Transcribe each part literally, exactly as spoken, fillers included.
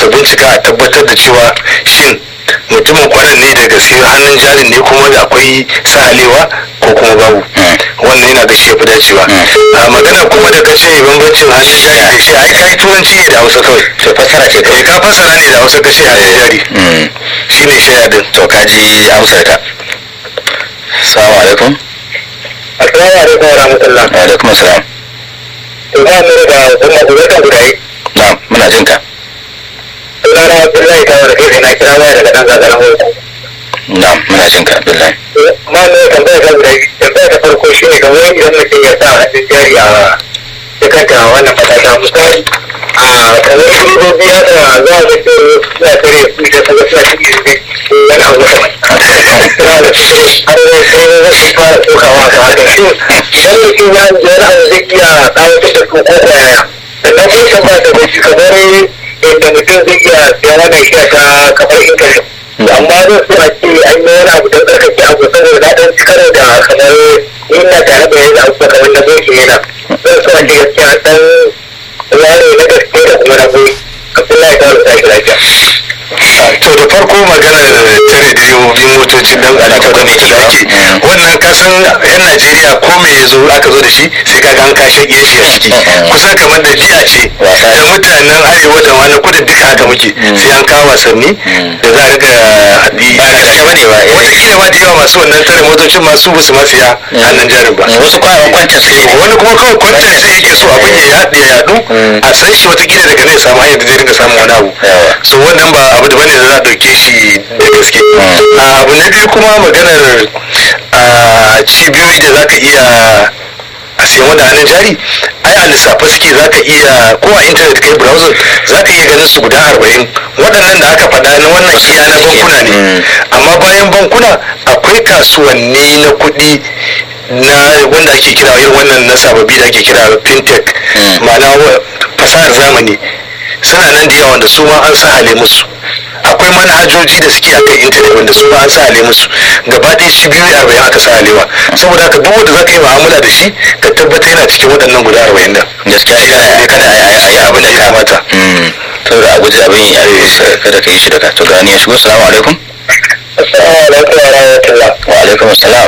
ta bincika a tabbatar da cewa shin mutumin kwanan ne da gaske hannun jarin ne kuma da akwai sahalewa ko kuma babu. Wannan yana ga shi ya fi dacewa. A magana kuma da kace bambancin hannun jari da shi ai kai turanci ne da Hausa kawai. to fasara ce kai ka fasara ne da Hausa kace hannun jari shine shaya din. to ka ji amsar ta. Assalamu alaikum. Assalamu alaikum wa rahmatullah. Wa alaikum assalam. To ba mu da kuma gobe kan guda yi. Na'am muna jin ka. Sunana Abdullahi ta wani kai na kira waya daga ɗan gagarin hoto. Na'am muna jin ka Abdullahi. Ma ne tambaya kan guda yi. Tambaya ta farko shi ne kamar idan mutum ya sa hannun jari a kanta wannan matata misali a kamar direbobi ya da za a ga suna tare su da kaga suna cikin wani abu da mai. Suna da cikin har wani sai zai fara tsokawa ga haka shi. Idan mutum ya ji wani abu zai iya tsawatar da su ko yaya. Sannan sai tambaya ta bai kamar yadda mutum zai iya siya wannan shi ta kamar intanet. Amma zai so a ce an yi wani abu don tsarkake abu saboda na ɗan cikar da kamar ina tare da yanzu abu kamar na zoki yana. Zan so a ce gaskiya ɗan ware na gaske da kuma na goyi. Abdullahi ta wani sake lafiya. To da farko maganar tare direbobin motocin dan alaka da mutu da ake wannan kasan yan Najeriya ko me ya zo aka zo da shi sai kaga an kashe iya shi a ciki kusan kamar da biya ce da mutanen arewa da wani kudu duka haka muke sai an kawo wasanni da za a ga haɗi wata kila ma da yawa masu wannan tare motocin masu ba su mafiya hannun jarin ba wasu kwanan kwanta suke wani kuma kawai kwanta sai yake so abin ya yaɗu a san shi wata kila daga nan samu hanyar da zai dinga samun wani abu so wannan ba abu da bane da za a ɗauke shi da gaske abu na biyu kuma maganar cibiyoyi da za ka iya a siyan wanda hannun jari ai a lissafa suke za ka iya ko a intanet kai browser za ka iya ganin su guda arba'in waɗannan da aka faɗa na wannan iya na bankuna ne amma bayan bankuna akwai kasuwanni na kuɗi na wanda ake kira irin wannan na sababbi da ake kira fintech ma'ana fasahar zamani suna nan da yawa wanda su ma an sahale musu akwai manhajoji da suke akan intanet wanda su ma an sahale musu gaba ɗaya cibiyoyi arba'in aka sahalewa saboda haka duk wanda za ka yi mu'amala da shi ka tabbata yana cikin waɗannan guda arba'in nan gaskiya shi ne kada a yi abin da ya kamata to da guji abin ya kada ka yi shi daga to gani ya shigo assalamu alaikum. Assalamu alaikum wa rahmatullah. Wa alaikum assalam.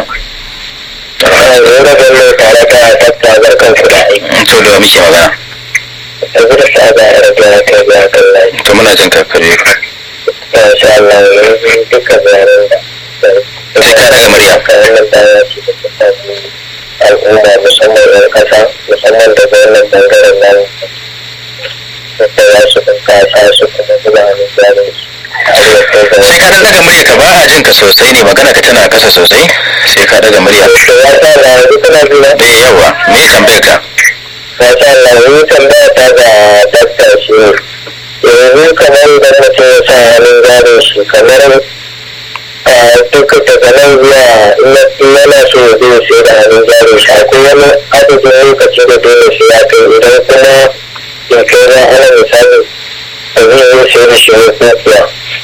Yanzu da bello tare da tatta barkan ku da aiki. to da muke magana. Yanzu da sa da rage ya kai ya kai lai. to muna jin ka kare ka. Insha Allah yanzu duka bayanan da. sai ka daga murya. Wannan baya ce da ta tafi al'umma musamman ɗan ƙasa musamman daga wannan bangaren nan. Da ya su kasa su kuma zuba hannun jarin su. sai ka daga murya ka ba a jin ka sosai ne magana ka tana kasa sosai sai ka daga murya. To ya sa da yanzu kana jina? eh yawa me tambayar ka. Masha Allah yanzu tambaya ta ga dakta shi ne. Yanzu kamar idan mutum ya sa hannun jarin shi kamar duka daga nan zuwa yana so ya zai sai da hannun jarin shi akwai wani adadin lokaci da dole sai ya kai idan kuma ya kai na ana misali da zai yi sai da shi ne ko kuwa.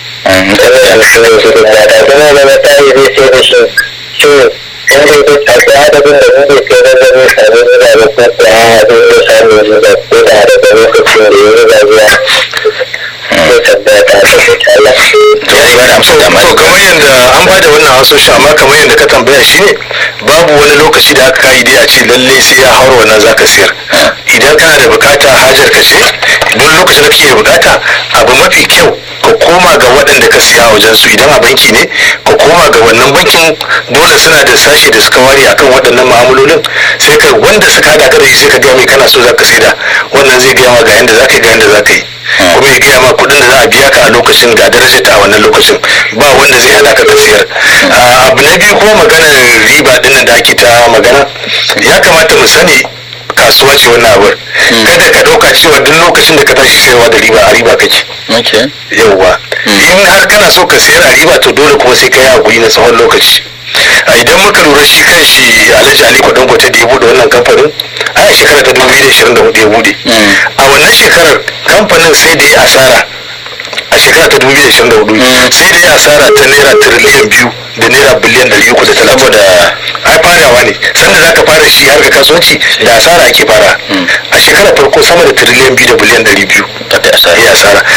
kuma wani tari zai sai da shi shi inda ya akwai adadin da zai kai na zai sami zuwa da ko kuwa zai yi sami zuwa ko da daga lokacin da ya riga zuwa ko tabbata ta da Allah. to ya yi ba da amsa da to kamar yadda an ba da wannan hasoshin amma kamar yadda ka tambaya shi ne babu wani lokaci da aka ka'ide a ce lalle sai ya haura wannan zaka siyar idan kana da bukata hajar ka ce duk lokacin da kake bukata abu mafi kyau ka koma ga waɗanda ka siya a wajen su idan a banki ne ka koma ga wannan bankin dole suna da sashi da suka ware akan waɗannan ma'amalolin sai ka wanda suka haɗa ka da shi sai ka gaya mai kana so zaka saida wannan zai gaya ma ga yanda zaka yi ga yanda zaka yi kuma ya gaya ma kuɗin da za a biya ka a lokacin ga darajar ta a wannan lokacin ba wanda zai hana ka ka siyar abu na biyu kuma maganar riba dinnan da ake ta magana ya kamata mu sani kasuwa ce wannan abin kada ka ɗauka cewa duk lokacin da ka tashi sayarwa da riba a riba kake yauwa in har kana so ka sayar a riba to dole kuma sai ka yi hakuri na tsawon lokaci idan muka lura shi kan shi alhaji aliko dangote da ya bude wannan kamfanin a shekara ta dubu biyu da ashirin da hudu ya bude a wannan shekarar kamfanin sai da ya asara a shekara ta dubu biyu da ashirin da hudu sai da ya asara ta naira tiriliyan biyu da naira biliyan ɗari uku da talatin da ai farawa ne sanda za ka fara shi har ga kasuwanci da asara ake fara a shekarar farko sama da tiriliyan biyu da biliyan ɗari biyu ya asara a shekarar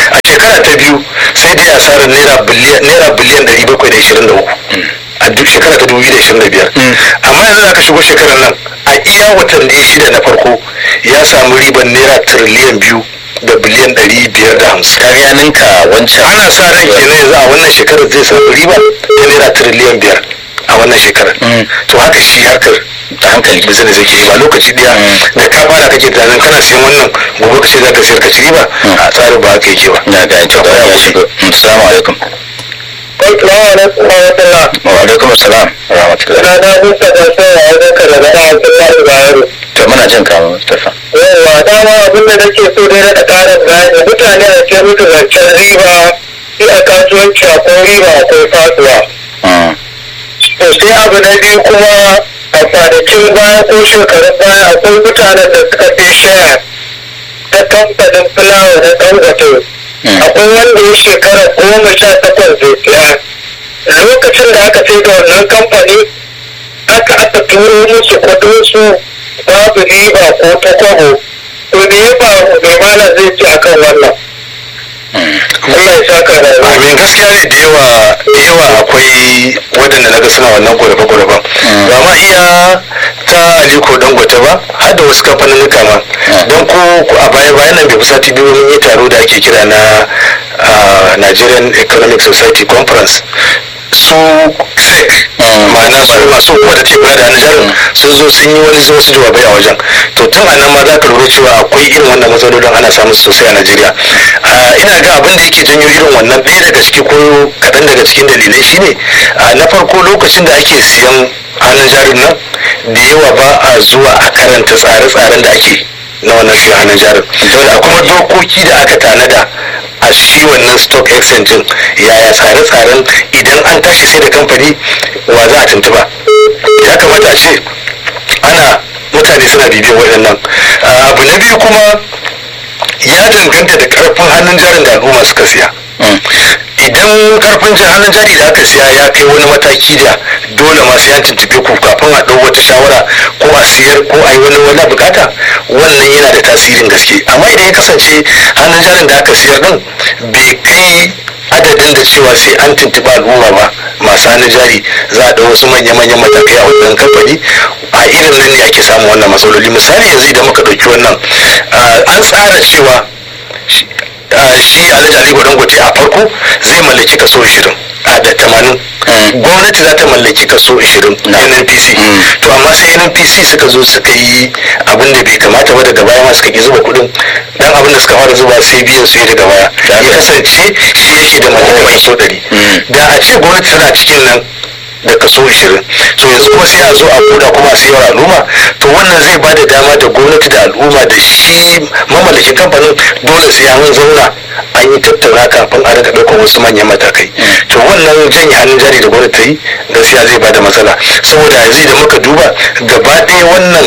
shekara ta biyu sai dai asarar naira biliyan naira biliyan ɗari bakwai da ishirin da uku a duk shekara ta dubu biyu da ishirin da biyar. Amma yanzu aka shigo shekarar nan a iya watanni shida na farko ya samu riban naira tiriliyan biyu da biliyan ɗari biyar da hamsin. Kariya ninka wancan. Ana sa ran kenan yanzu a wannan shekarar zai samu riba ta naira tiriliyan biyar a wannan shekarar. To haka shi harkar da hankali business yake yi ba lokaci daya da ka fara kake tunanin kana siyan wannan gobe ka ce za ka sayar ka ci riba a tsarin ba haka yake ba. Na ga to ga ya shigo. Assalamu alaikum. Assalamu alaikum wa rahmatullah. Wa alaikum assalam wa rahmatullah. Na na Musa da sai a wajen ka daga nan Abdullahi Bayero. To muna jin ka Mustafa. Yawa dama abin da nake so dai da ƙarin bayani mutane a ce mutu zancen riba sai a kasuwanci akwai riba akwai fasuwa. To sai abu na biyu kuma a kwanakin baya ko shekarun baya akwai mutanen da suka fi shaya ta kamfanin fulawa na Dangote. Akwai wanda ya shekara goma sha takwas zai siya. Lokacin da aka sai da wannan kamfani aka aka turo musu kudinsu babu riba ko ta kwabo. To me ya faru mai mana zai ci akan wannan? Allah ya saka da Amin gaskiya ne da yawa da yawa akwai waɗanda naga suna wannan gorafe-gorafen. Ba ma iya ta Aliko Dangote ba har da wasu kamfanin ma. Don ko a baya bayan nan bai fi sati biyu mun yi taro da ake kira na Nigerian Economic Society Conference. Su S E C ma'ana su masu kuma da ke kula da hannun jarin sun zo sun yi wani wasu jawabai a wajen. To tun a nan ma za ka lura cewa akwai irin wannan matsalolin ana samun sosai a Najeriya. Ina ga abin da yake janyo irin wannan ɗaya daga ciki ko kaɗan daga cikin dalilai shine na farko lokacin da ake siyan hannun jarin nan da yawa ba a zuwa a karanta tsare-tsaren da ake na wannan siyan hannun jarin. Da kuma dokoki da aka tanada a shi wannan stock exchange din yaya tsare-tsaren idan an tashi sai da kamfani wa za a tuntuba. Ya kamata a ce ana mutane suna bibiyar waɗannan. Abu na biyu kuma ya danganta da karfin hannun jarin da al'umma suka siya. Idan karfin hannun jari da aka siya ya kai wani mataki da dole ma sai an tuntube ku kafin a ɗau wata shawara ko a siyar ko a yi wani wani bukata wannan yana da tasirin gaske. Amma idan ya kasance hannun jarin da aka siyar din bai kai adadin da cewa sai an tuntuɓi al'umma ba masu hannun jari za a ɗau wasu manya-manyan matakai a wannan kamfani a irin nan ne ake samun wannan matsaloli. Misali yanzu idan muka ɗauki wannan an tsara cewa shi Alhaji Aliko Dangote a farko zai mallaki kaso ashirin da tamanin gwamnati za ta mallaki kaso ashirin na N N P C. To amma sai N N P C suka zo suka yi abin da bai kamata ba daga baya ma suka ki zuba kuɗin dan abin da suka fara zuba sai biyan su daga baya ya kasance shi yake da mallakar kaso ɗari. Da a ce gwamnati tana cikin nan da kaso ashirin to yanzu kuma sai a zo a buɗa kuma a sayar al'umma to wannan zai ba da dama da gwamnati da al'umma da shi mamallakin kamfanin dole sai an zauna an yi tattauna kafin a rika ɗaukar wasu manyan matakai. To wannan janye hannun jari da gwamnati ta yi gaskiya zai ba da matsala saboda yanzu da muka duba gaba ɗaya wannan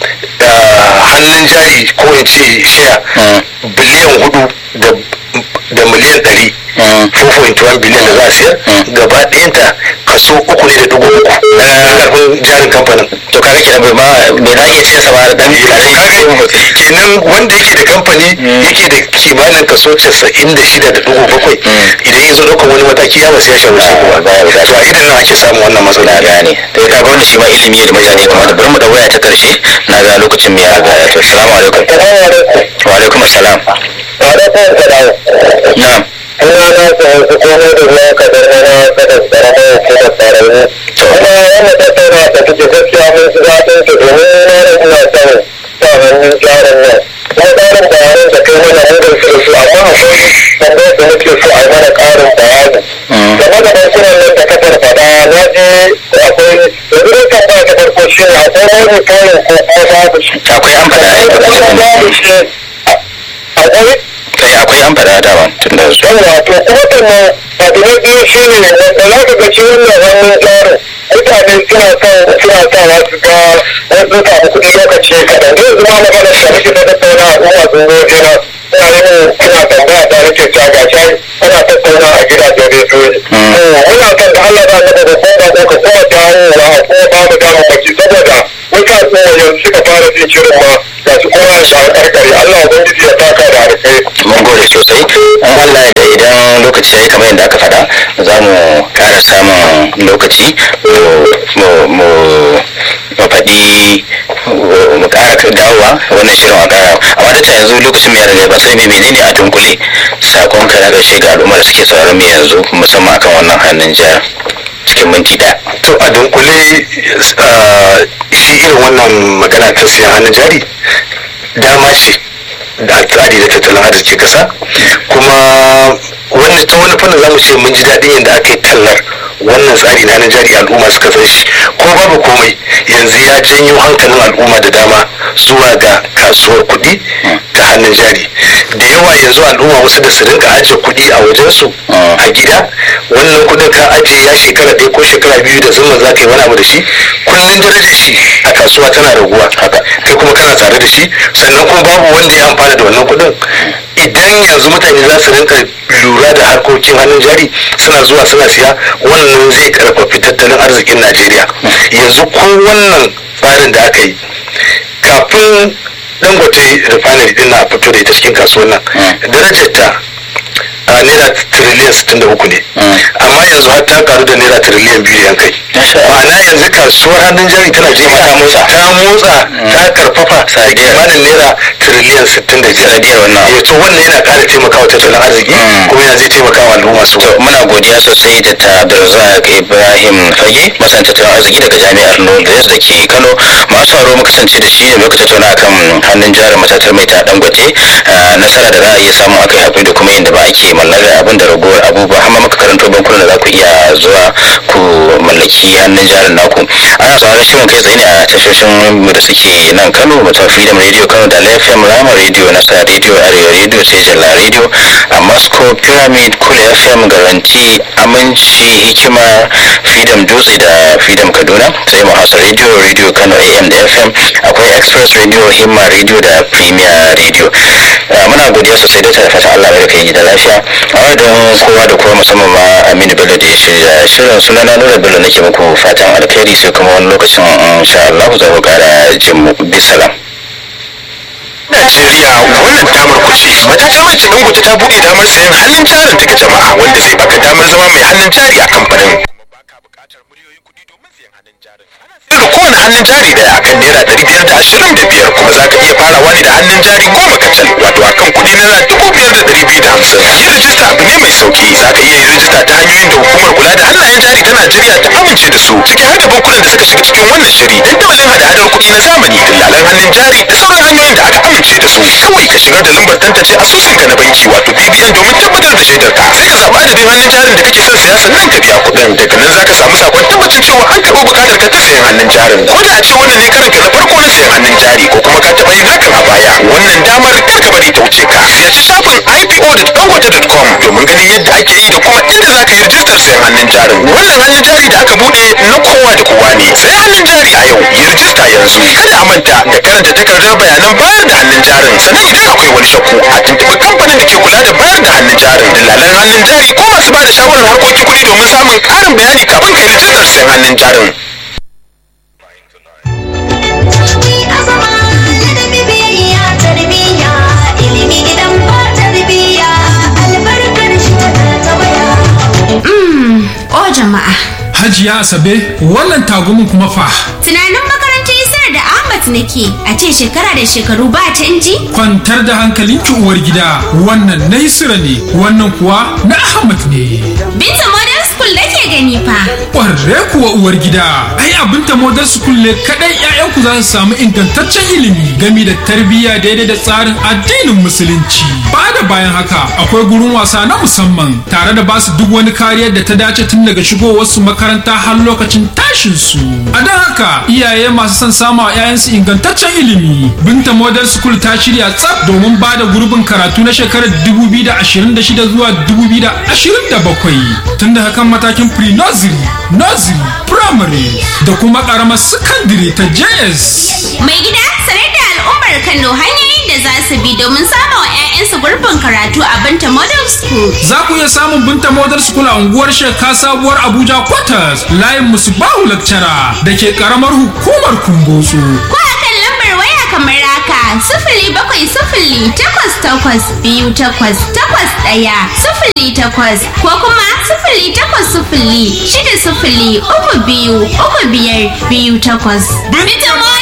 hannun jari ko in ce shaya biliyan hudu da miliyan ɗari four point one biliyan da za a siyar gaba ɗayanta kaso uku ne da dubu uku na karfin jarin kamfanin. To kaga kenan bai ma bai na iya cin sa ba da dan kenan wanda yake da kamfani yake da kimanin kaso casa'in da shida da dubu bakwai idan ya zo ɗaukar wani mataki ya basu ya shawo shi kuma to a irin nan ake samun wannan matsala. Gane to ya kaga wannan shi ma ilimi da mutane kamar da bari mu da waya ta karshe na ga lokacin mai ya ga to assalamu alaikum. Wa alaikum assalam. Wa alaikum assalam. Na'am. Ina na tsohon komai da ruwa ka da rana ka da tsarama ko da tsarama. Kuma yana tattauna da take gaskiya mun ji daɗin ta domin na da ina son sa hannun jarin nan. Kuma ƙarin bayanan da kai mana mun gamsu da su amma akwai tambayar da nake so a yi mana ƙarin bayani. Game da bankunan nan da ka farfaɗa na je akwai yanzu dai tambaya ta farko shi ne akwai wani kayan ko kuma babu shi. Akwai an faɗa ai babu shi. Akwai kai akwai an faɗa dama tun da su. yawa to kuma sannan abu na biyu shi ne wanda za ka ga shi wannan hannun jarin mutane suna son suna sawa su ga wasu samu kuɗi lokaci kaɗan zai zama magana da nake ta tattauna al'umma sun zo jira suna yin suna tambaya ta nake ta ga shi ana tattauna a gidajen rediyoyi. muna son da Allah ba na da babban bako ka kuma ta hanyar ra'a kuma ba mu damar baki saboda wata al'umma yanzu suka fara jin shirin ma ga su kowa da karkare Allah ubangiji ya taka da harkai. Mun gode sosai. Allah ya lokaci yayi kamar yadda aka faɗa za mu ƙara samun lokaci mu mu mu faɗi mu ƙara dawowa wannan shirin a ƙara amma da ta yanzu lokacin mai rage ba sai mai menene a dunkule sakon ka na ƙarshe ga al'ummar da suke sauraron mu yanzu musamman akan wannan hannun jihar cikin minti ɗaya. To a dunkule shi irin wannan magana ta siyan hannun jari dama ce da tsari da tattalin arziki kasa kuma wani ta wani fannin zamu ce mun ji daɗin yadda aka yi tallar wannan tsari na hannun jari al'umma suka san shi ko babu komai yanzu ya janyo hankalin al'umma da dama zuwa ga kasuwar kuɗi ta hannun jari da yawa yanzu al'umma wasu da su rinka ajiye kuɗi a wajensu a gida wannan kuɗin ka ajiye ya shekara ɗaya ko shekara biyu da zuma za ka yi wani abu da shi kullum darajar shi a kasuwa tana raguwa haka kai kuma kana tare da shi sannan kuma babu wanda ya amfana da wannan kuɗin idan yanzu mutane za su rinka lura da harkokin hannun jari suna zuwa suna siya wannan zai karfafi tattalin arzikin najeriya yanzu ko wannan tsarin da aka yi kafin dangote refinery din na fito da ita cikin kasuwan nan darajar ta a naira tiriliyan sittin da uku ne amma yanzu har ta karu da naira tiriliyan biyu da yan kai ma'ana yanzu kasuwar hannun jari ta najeriya ta motsa ta motsa ta karfafa da kimanin naira tiriliyan sittin da biyar wannan to wannan yana kara taimakawa tattalin arziki kuma yana zai taimakawa al'umma su muna godiya sosai da ta Abdulrazak Ibrahim Fage masan tattalin arziki daga jami'ar Northwest da ke Kano masu haro muka kasance da shi da muka tattauna akan hannun jarin matatar mai ta Dangote nasara da za a iya samu akai hakuri da kuma yadda ba ake mallaka abin da ragowar abubuwa amma maka karanto bankunan da za ku iya zuwa ku mallaki hannun jarin naku ana sauraron shirin kai tsaye ne a tashoshin mu da suke nan Kano mutum Freedom Radio Kano da L F M Rama Radio Nasara Radio Arewa Radio sai Jalla Radio a Moscow Pyramid Kule F M Garanti Aminci Hikima Freedom Dutse da Freedom Kaduna sai Mahasa Radio Radio Kano A M da F M akwai Express Radio Himma Radio da Premier Radio muna godiya sosai da ta fata Allah ya kai gida lafiya a wadon kowa da kowa musamman ma Aminu Bello da ya shirya shirin sunana Nura Bello nake muku fatan alkhairi sai kuma wani lokacin insha Allah za ku kara jin mu bisalam. Najeriya wannan damar kuce matatar mai Dangote ta buɗe damar sayan hannun jarin daga jama'a wanda zai baka damar zama mai hannun jari a kamfanin. Baka buƙatar miliyoyin kuɗi domin sayan hannun jarin. Ana sayar da kowane hannun jari daya akan naira ɗari biyar da ashirin da biyar kuma za ka iya farawa ne da hannun jari goma kacal wato akan kuɗi naira dubu biyar da ɗari biyu da hamsin. Yin rijista abu ne mai sauki za ka iya yin rijista ta hanyoyin da hukumar kula da hannayen jari ta Najeriya ta amince da su ciki har da bankunan da suka shiga cikin wannan shiri dandamalin hada-hadar kuɗi na zamani dillalan hannun jari da sauran hanyoyin da aka amince da su kawai ka shigar da lambar tantance asusunka na banki wato B B N domin tabbatar da shaidar ka sai ka zaɓi adadin hannun jarin da kake son siya sannan ka biya kuɗin daga nan za ka samu sakon tabbacin cewa an karɓi buƙatar ka ta sayan hannun jarin ko da a ce wannan ne karanka na farko na sayan hannun jari ko kuma ka taɓa yin hakan a baya wannan damar kar ka bari ta wuce ka ziyarci shafin I P O dot dangote dot com domin ganin yadda ake yi da kuma inda za ka yi rijistar sayan hannun jarin wannan hannun jari da aka buɗe na kowa da kowa ne sai hannun jari a yau yi rijista yanzu kada a manta da karanta takardar bayanan bayar da hannun jarin sannan idan akwai wani shakku a tuntuɓi kamfanin da ke kula da bayar da hannun jarin dillalan hannun jari ko masu ba da shawarar harkokin kuɗi domin samun ƙarin bayani kafin kai rijistar sayan hannun jarin. O jama'a. Hajiya Asabe, wannan tagumin kuma fa. Tunanin makarantar Isar da Ahmad nake, a ce shekara da shekaru ba canji? Kwantar da hankalinki uwar gida, wannan na Isra ne, wannan kuwa na Ahmad ne. Binta Modern School nake gani fa. Ƙwarre kuwa uwar gida, ai abinta Modern School ne kaɗai 'ya'yanku za su samu ingantaccen ilimi gami da tarbiyya daidai da tsarin addinin Musulunci. Ba da bayan haka, akwai gurin wasa na musamman tare da basu duk wani kariyar da ta dace tun daga shigowarsu makaranta har lokacin tashin su. A don haka, iyaye masu son samu a 'ya'yansu ingantaccen ilimi. Binta Modern School ta shirya tsaf domin ba da gurbin karatu na shekarar dubu biyu da ashirin da shida zuwa dubu biyu da ashirin da bakwai. Tun da hakan matakin pre-nursery, nursery, primary da kuma ƙaramar secondary ta J S. Mai gida sanar da al'ummar Kano hanyoyin da za su bi domin samun wa 'ya'yansu gurbin karatu a Binta Modern School. Za ku iya samun Binta Modern School a unguwar Sheka Sabuwar Abuja Quarters layin Musbahu Lecturer da ke ƙaramar hukumar Kumbotso. Ko a kan lambar waya kamar haka sifili bakwai sifili takwas takwas biyu takwas takwas ɗaya sifili takwas ko kuma sifili takwas sifili shida sifili uku biyu uku biyar biyu takwas. Binta